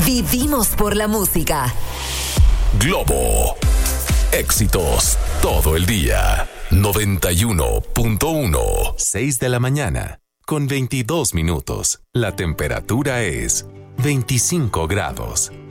Vivimos por la música. Globo. Éxitos todo el día. 91.1. 6 de la mañana. Con 22 minutos. La temperatura es 25 grados.